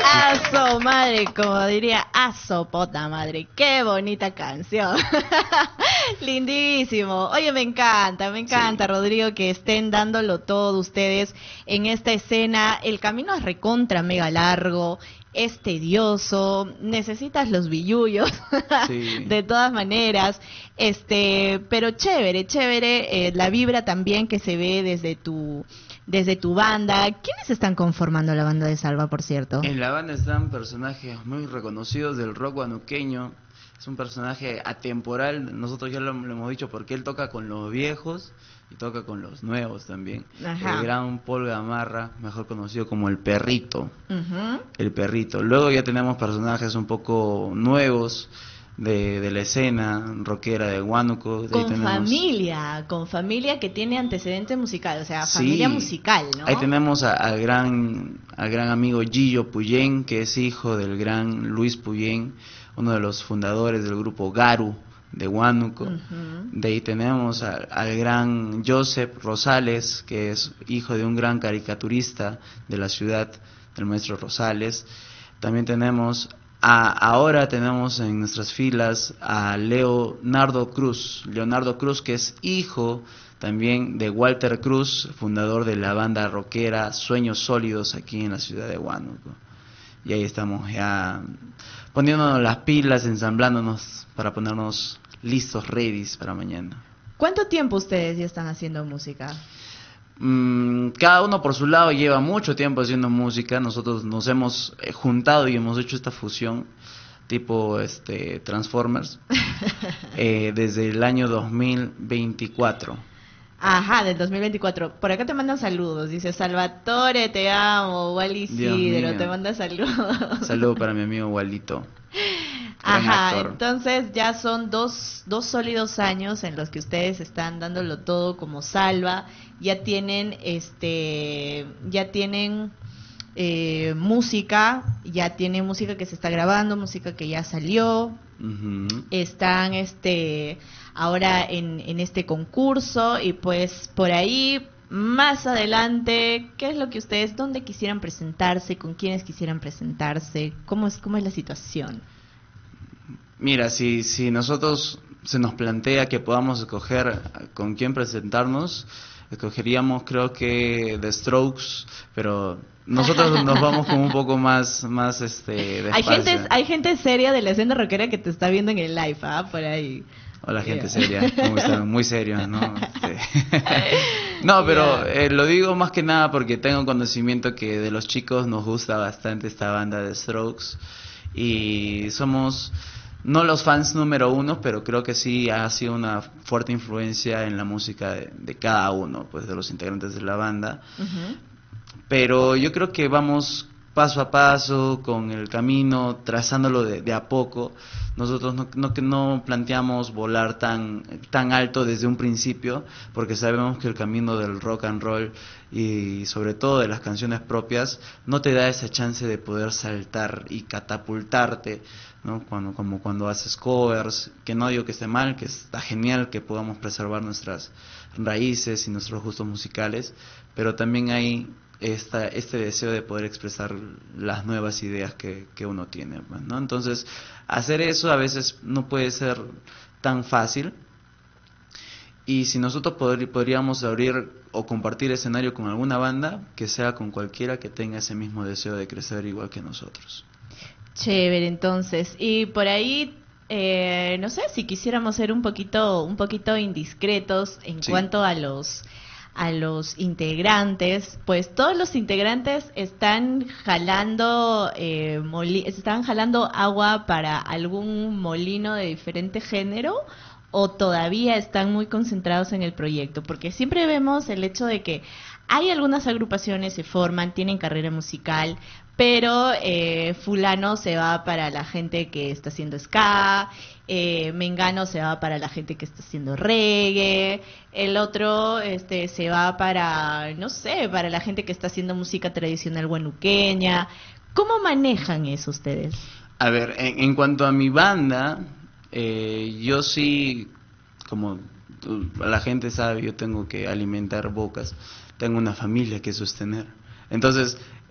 Aso madre, como diría, aso pota madre, qué bonita canción. Lindísimo. Oye, me encanta, Sí. Rodrigo, que estén dándolo todo ustedes en esta escena. El camino es recontra mega largo, es tedioso, necesitas los billullos, Sí. de todas maneras, pero chévere, chévere, la vibra también que se ve desde tu banda. ¿Quiénes están conformando la banda de Salva, por cierto? En la banda están personajes muy reconocidos del rock guanuqueño. Es un personaje atemporal. Nosotros ya lo hemos dicho porque él toca con los viejos y toca con los nuevos también. El Ajá. gran Paul Gamarra, mejor conocido como el Perrito. Ujú. El Perrito. Luego ya tenemos personajes un poco nuevos de la escena rockera de Huánuco. De ahí tenemos... Con familia que tiene antecedentes musicales, o sea, familia Sí, musical, ahí ¿no? tenemos al gran amigo Gillo Puyén, que es hijo del gran Luis Puyén, uno de los fundadores del grupo Garu de Huánuco. Ujú. De ahí tenemos al gran Joseph Rosales, que es hijo de un gran caricaturista de la ciudad, del maestro Rosales. También tenemos ahora tenemos en nuestras filas a Leonardo Cruz, que es hijo también de Walter Cruz, fundador de la banda rockera Sueños Sólidos aquí en la ciudad de Huánuco. Y ahí estamos ya poniéndonos las pilas, ensamblándonos para ponernos listos, ready para mañana. ¿Cuánto tiempo ustedes ya están haciendo música? Cada uno por su lado lleva mucho tiempo haciendo música. Nosotros nos hemos juntado y hemos hecho esta fusión tipo Transformers desde el año 2024. Ajá, del 2024. Por acá te mandan saludos. Dice, Salvatore, te amo. Wally Dios Isidro, te mío. manda saludos. Saludo para mi amigo Walito, gran Ajá, actor. entonces ya son dos sólidos años en los que ustedes están dándolo todo como Salva. Ya tienen música, ya tienen música que se está grabando, música que ya salió. Ujú. Están ahora en este concurso y pues por ahí más adelante, ¿qué es lo que ustedes, dónde quisieran presentarse, con quiénes quisieran presentarse, cómo es la situación? Mira, si nosotros se nos plantea que podamos escoger con quién presentarnos, escogeríamos creo que The Strokes, pero nosotros nos vamos como un poco más despacio. Hay gente seria de la escena rockera que te está viendo en el live, por ahí. O la gente Yeah. seria, como están muy serios, ¿no? No, pero Yeah. lo digo más que nada porque tengo conocimiento que de los chicos nos gusta bastante esta banda de Strokes y somos no los fans número uno, pero creo que sí ha sido una fuerte influencia en la música de cada uno, pues de los integrantes de la banda. Ujú. Pero yo creo que vamos paso a paso con el camino, trazándolo de a poco. Nosotros no planteamos volar tan alto desde un principio, porque sabemos que el camino del rock and roll y sobre todo de las canciones propias no te da esa chance de poder saltar y catapultarte, ¿no? Como cuando haces covers, que no digo que esté mal, que está genial que podamos preservar nuestras raíces y nuestros gustos musicales, pero también hay este deseo de poder expresar las nuevas ideas que uno tiene, pues, ¿no? Entonces, hacer eso a veces no puede ser tan fácil, y si nosotros podríamos abrir o compartir escenario con alguna banda, que sea con cualquiera que tenga ese mismo deseo de crecer igual que nosotros. Chévere, entonces. Y por ahí, no sé si quisiéramos ser un poquito indiscretos en Sí. cuanto a los integrantes, pues todos los integrantes están están jalando agua para algún molino de diferente género o todavía están muy concentrados en el proyecto, porque siempre vemos el hecho de que hay algunas agrupaciones se forman, tienen carrera musical, pero fulano se va para la gente que está haciendo ska, mengano se va para la gente que está haciendo reggae, el otro se va para, no sé, para la gente que está haciendo música tradicional huanuqueña. ¿Cómo manejan eso ustedes? A ver, en cuanto a mi banda, yo sí, como la gente sabe, yo tengo que alimentar bocas, tengo una familia que sostener. Entonces,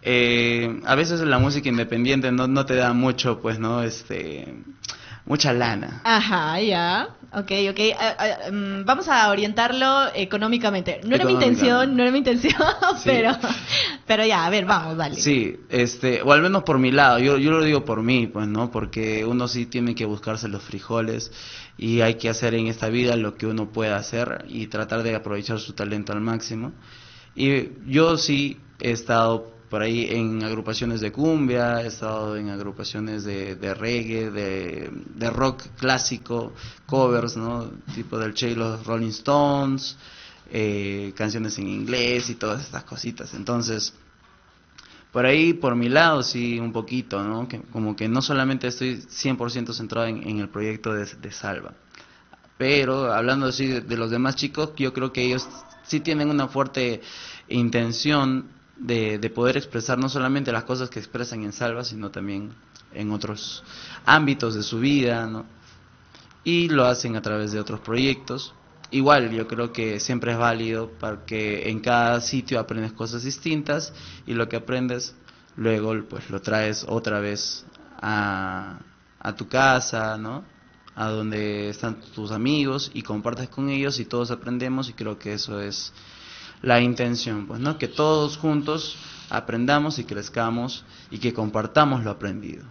a veces la música independiente no te da mucho, pues, ¿no? Mucha lana. Ajá, ya. Ok. Vamos a orientarlo económicamente. No era mi intención, Sí. pero ya, a ver, vamos, dale. Sí, o al menos por mi lado, yo lo digo por mí, pues, ¿no? Porque uno sí tiene que buscarse los frijoles y hay que hacer en esta vida lo que uno pueda hacer y tratar de aprovechar su talento al máximo. Y yo sí he estado por ahí en agrupaciones de cumbia, he estado en agrupaciones de reggae, de rock clásico, covers, ¿no? Tipo del Che y los Rolling Stones, canciones en inglés y todas estas cositas. Entonces, por ahí, por mi lado, sí, un poquito, ¿no? Como que no solamente estoy 100% centrado en el proyecto de Salva. Pero hablando así de los demás chicos, yo creo que ellos sí tienen una fuerte intención de poder expresar no solamente las cosas que expresan en Salva, sino también en otros ámbitos de su vida, ¿no? Y lo hacen a través de otros proyectos. Igual, yo creo que siempre es válido porque en cada sitio aprendes cosas distintas y lo que aprendes luego pues lo traes otra vez a tu casa, ¿no? A donde están tus amigos y compartes con ellos y todos aprendemos, y creo que eso es la intención, pues, ¿no? Que todos juntos aprendamos y crezcamos y que compartamos lo aprendido.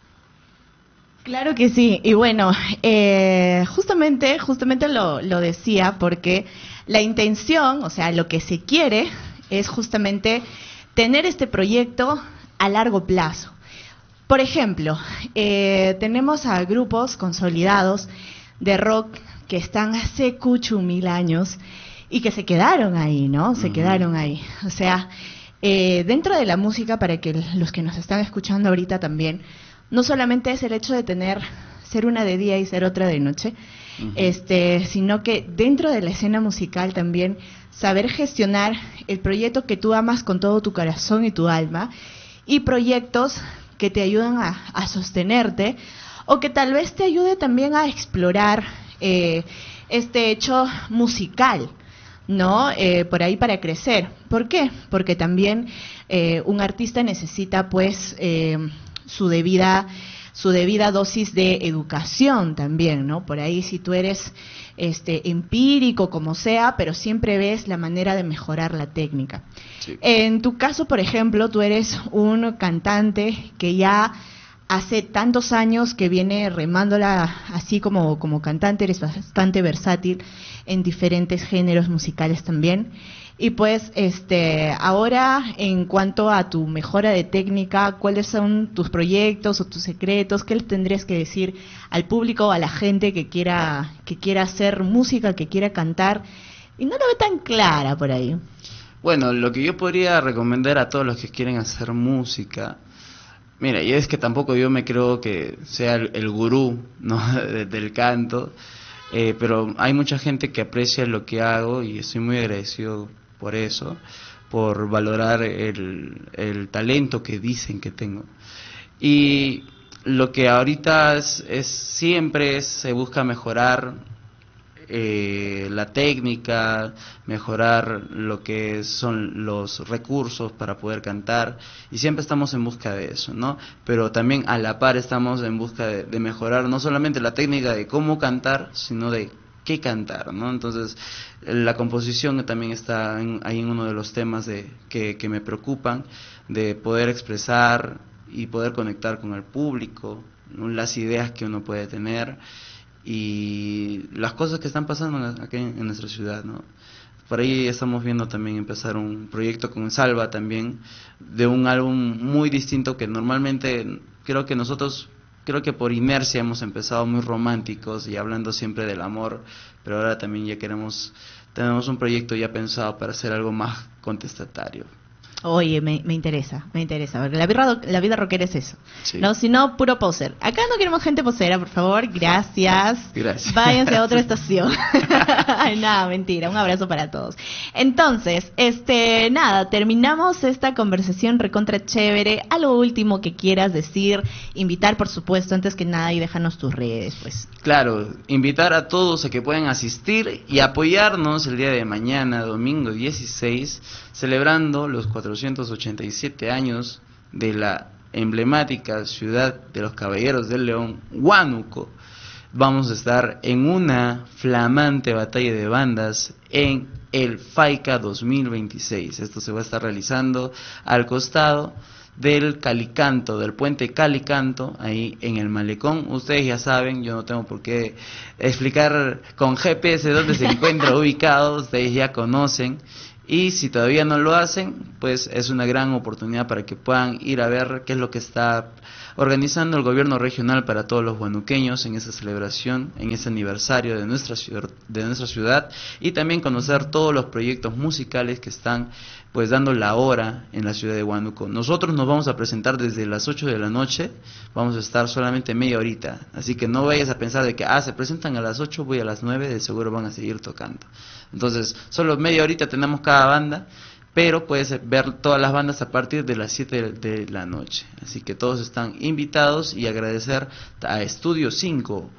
Claro que sí, y bueno, justamente lo decía porque la intención, o sea, lo que se quiere es justamente tener este proyecto a largo plazo. Por ejemplo, tenemos a grupos consolidados de rock que están hace 1000 años y que se quedaron ahí, ¿no? Se quedaron ahí. O sea, dentro de la música, para que los que nos están escuchando ahorita también, no solamente es el hecho de ser una de día y ser otra de noche, sino que dentro de la escena musical también saber gestionar el proyecto que tú amas con todo tu corazón y tu alma, y proyectos que te ayudan a sostenerte, o que tal vez te ayude también a explorar este hecho musical, ¿no? Por ahí para crecer. ¿Por qué? Porque también un artista necesita pues su debida dosis de educación también, ¿no? Por ahí si tú eres empírico, como sea, pero siempre ves la manera de mejorar la técnica. Sí. En tu caso, por ejemplo, tú eres un cantante que ya hace tantos años que viene remándola así como cantante, eres bastante versátil en diferentes géneros musicales también. Y pues ahora, en cuanto a tu mejora de técnica, ¿cuáles son tus proyectos o tus secretos? ¿Qué le tendrías que decir al público, a la gente que quiera hacer música, que quiera cantar y no lo ve tan clara por ahí? Bueno, lo que yo podría recomendar a todos los que quieren hacer música, mira, y es que tampoco yo me creo que sea el gurú, ¿no? del canto, pero hay mucha gente que aprecia lo que hago y estoy muy agradecido por eso, por valorar el talento que dicen que tengo. Y lo que ahorita siempre se busca mejorar la técnica, mejorar lo que son los recursos para poder cantar, y siempre estamos en busca de eso, ¿no? Pero también a la par estamos en busca de mejorar no solamente la técnica de cómo cantar, sino de qué cantar, ¿no? Entonces, la composición también está ahí en uno de los temas que me preocupan, de poder expresar y poder conectar con el público, ¿no? Las ideas que uno puede tener y las cosas que están pasando aquí en nuestra ciudad, ¿no? Por ahí estamos viendo también empezar un proyecto con Salva también, de un álbum muy distinto que normalmente creo que por inercia hemos empezado muy románticos y hablando siempre del amor, pero ahora también tenemos un proyecto ya pensado para hacer algo más contestatario. Oye, me interesa, porque la vida rockera es eso, sí. No, sino puro poser. Acá no queremos gente posera, por favor, gracias. Váyanse a otra estación. Nada, mentira, un abrazo para todos. Entonces, nada, terminamos esta conversación recontra chévere. Algo último que quieras decir, invitar, por supuesto, antes que nada, y déjanos tus redes, pues. Claro, invitar a todos a que puedan asistir y apoyarnos el día de mañana, domingo 16, celebrando los 400 487 años de la emblemática ciudad de los Caballeros del León, Huánuco, vamos a estar en una flamante batalla de bandas en el FAICA 2026. Esto se va a estar realizando al costado del Calicanto, del puente Calicanto, ahí en el Malecón. Ustedes ya saben, yo no tengo por qué explicar con GPS dónde se encuentra ubicado, ustedes ya conocen. Y si todavía no lo hacen, pues es una gran oportunidad para que puedan ir a ver qué es lo que está organizando el gobierno regional para todos los huanuqueños en esa celebración, en ese aniversario de nuestra ciudad, y también conocer todos los proyectos musicales que están pues dando la hora en la ciudad de Huánuco. Nosotros nos vamos a presentar desde las 8 de la noche, vamos a estar solamente media horita, así que no vayas a pensar de que se presentan a las 8, voy a las 9, de seguro van a seguir tocando. Entonces, solo media horita tenemos cada banda, pero puedes ver todas las bandas a partir de las 7 de la noche. Así que todos están invitados, y agradecer a Estudio 5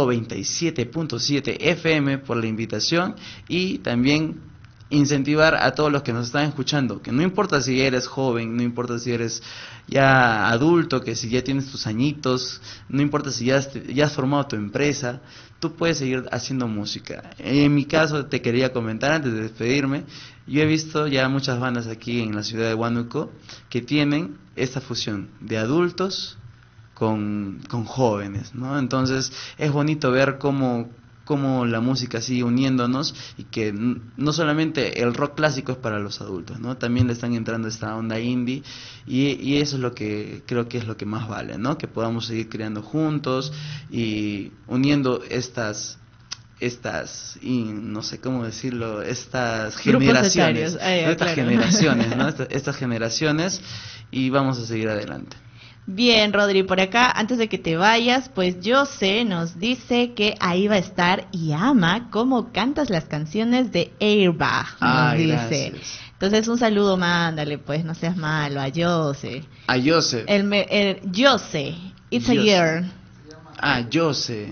97.7 FM por la invitación, y también incentivar a todos los que nos están escuchando, que no importa si eres joven, no importa si eres ya adulto, que si ya tienes tus añitos, no importa si ya has formado tu empresa, tú puedes seguir haciendo música. En mi caso, te quería comentar antes de despedirme, yo he visto ya muchas bandas aquí en la ciudad de Huánuco que tienen esta fusión de adultos con jóvenes, ¿no? Entonces es bonito ver cómo la música sigue uniéndonos, y que no solamente el rock clásico es para los adultos, ¿no? También le están entrando esta onda indie, y eso es lo que creo que es lo que más vale, ¿no? Que podamos seguir creando juntos y uniendo estas y no sé cómo decirlo, estas generaciones, generaciones, ¿no? Estas generaciones, y vamos a seguir adelante. Bien, Rodri, por acá, antes de que te vayas, pues Jose nos dice que ahí va a estar y ama cómo cantas las canciones de Airbag, nos dice. Gracias. Entonces un saludo, mándale, pues, no seas malo, a Jose. A Jose. El Jose, it's Jose. A year. Jose.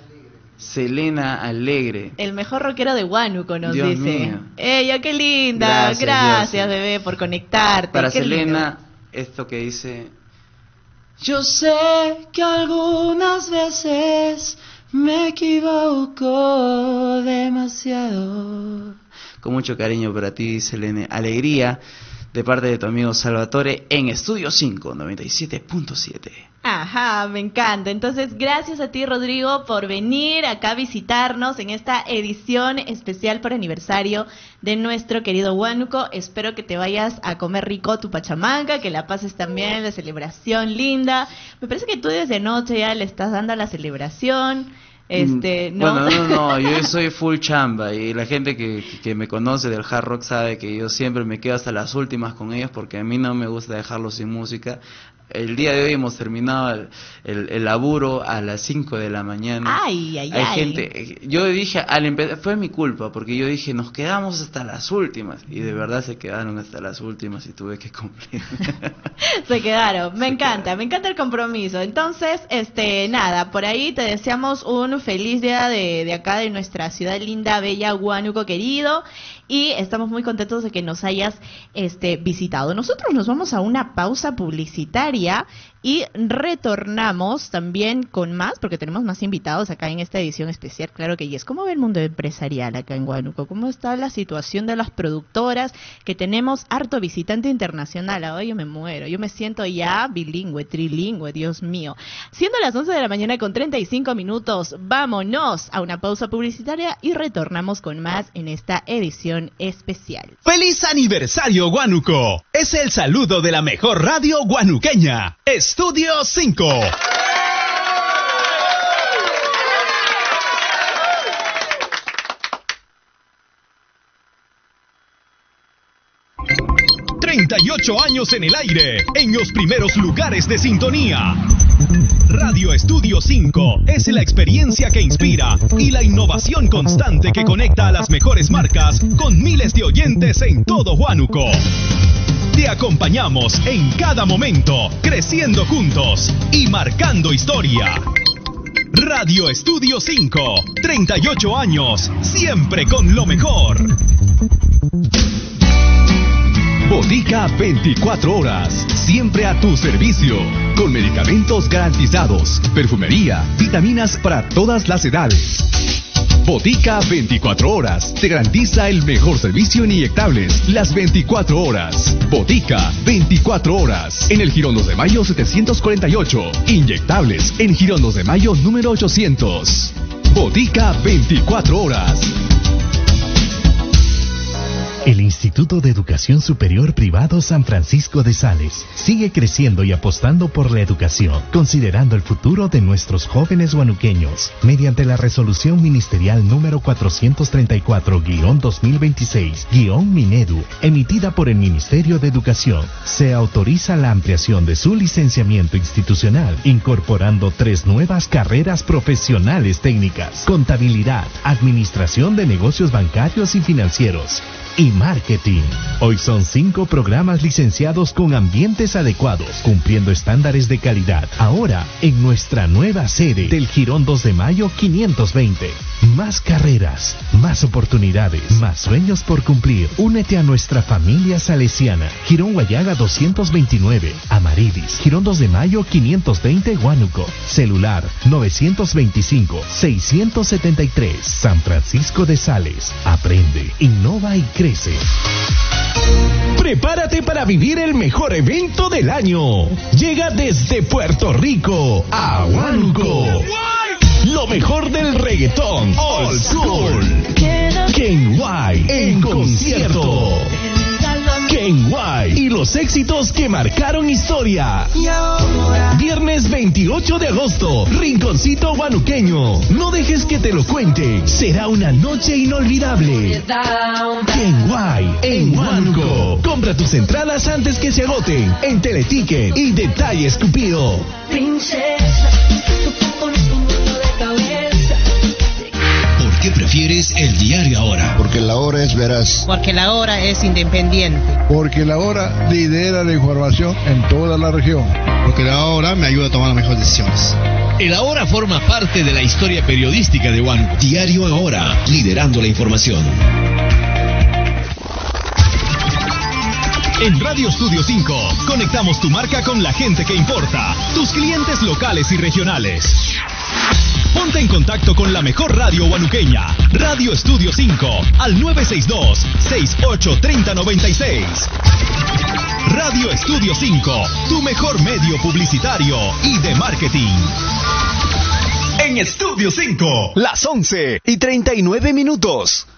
Selena Alegre. El mejor rockero de Huánuco, nos Dios dice. Mío. ¡Ey, qué linda! Gracias, bebé, por conectarte. Para qué Selena, lindo. Esto que dice: yo sé que algunas veces me equivoco demasiado. Con mucho cariño para ti, Selene Alegría, de parte de tu amigo Salvatore, en Estudio 5 97.7. Ajá, me encanta. Entonces, gracias a ti, Rodrigo, por venir acá a visitarnos en esta edición especial por aniversario de nuestro querido Huánuco. Espero que te vayas a comer rico tu pachamanga, que la pases también, la celebración linda. Me parece que tú desde anoche ya le estás dando a la celebración. ¿no? Bueno, no, yo soy full chamba, y la gente que me conoce del hard rock sabe que yo siempre me quedo hasta las últimas con ellos, porque a mí no me gusta dejarlos sin música. El día de hoy hemos terminado el laburo a las 5 de la mañana. Hay gente, yo dije, fue mi culpa, porque yo dije, nos quedamos hasta las últimas, y de verdad se quedaron hasta las últimas, y tuve que cumplir. Se quedaron, me encanta el compromiso. Entonces, nada, por ahí te deseamos un feliz día de acá, de nuestra ciudad linda, bella, Huánuco querido, y estamos muy contentos de que nos hayas visitado. Nosotros nos vamos a una pausa publicitaria y retornamos también con más, porque tenemos más invitados acá en esta edición especial. Claro que yes. ¿Cómo ve el mundo empresarial acá en Huánuco? ¿Cómo está la situación de las productoras? Que tenemos harto visitante internacional. Ahora yo me muero, yo me siento ya bilingüe, trilingüe, Dios mío. Siendo las 11 de la mañana con 35 minutos, vámonos a una pausa publicitaria y retornamos con más en esta edición especial. ¡Feliz aniversario, Huánuco! Es el saludo de la mejor radio guanuqueña, Estudio 5. ¡38 años en el aire, en los primeros lugares de sintonía! Radio Estudio 5 es la experiencia que inspira y la innovación constante que conecta a las mejores marcas con miles de oyentes en todo Huánuco. Te acompañamos en cada momento, creciendo juntos y marcando historia. Radio Estudio 5, 38 años, siempre con lo mejor. Botica 24 horas, siempre a tu servicio, con medicamentos garantizados, perfumería, vitaminas para todas las edades. Botica 24 horas te garantiza el mejor servicio en inyectables las 24 horas. Botica 24 horas en el Girón 2 de Mayo 748. Inyectables en Girón 2 de Mayo número 800. Botica 24 horas. El Instituto de Educación Superior Privado San Francisco de Sales sigue creciendo y apostando por la educación, considerando el futuro de nuestros jóvenes huanuqueños. Mediante la resolución ministerial número 434-2026-Minedu, emitida por el Ministerio de Educación, se autoriza la ampliación de su licenciamiento institucional, incorporando 3 nuevas carreras profesionales técnicas: contabilidad, administración de negocios bancarios y financieros, y marketing. Hoy son 5 programas licenciados con ambientes adecuados, cumpliendo estándares de calidad. Ahora, en nuestra nueva sede del Girón 2 de Mayo 520. Más carreras, más oportunidades, más sueños por cumplir. Únete a nuestra familia salesiana. Girón Guayaga 229, Amarilis. Girón 2 de Mayo 520, Huánuco. Celular 925-673. San Francisco de Sales. Aprende, innova y crece. Prepárate para vivir el mejor evento del año. Llega desde Puerto Rico a Huánuco. Lo mejor del reggaetón Old School. Kenway en concierto. Kenway y los éxitos que marcaron historia. Viernes 28 de agosto, Rinconcito Huanuqueño. No dejes que te lo cuente. Será una noche inolvidable. Kenway en Huánuco. Compra tus entradas antes que se agoten en Teleticket y Detalles Cupido. Princesa, tu cuerpo es un mundo de cabeza. ¿Por qué prefieres el diario ahora? Porque la hora es veraz. Porque la hora es independiente. Porque la hora lidera la información en toda la región. Porque la hora me ayuda a tomar las mejores decisiones. El Ahora forma parte de la historia periodística de Huánuco. Diario Ahora, liderando la información. En Radio Estudio 5, conectamos tu marca con la gente que importa, tus clientes locales y regionales. Ponte en contacto con la mejor radio huanuqueña, Radio Estudio 5, al 962-683096. Radio Estudio 5, tu mejor medio publicitario y de marketing. En Estudio 5, las 11:39.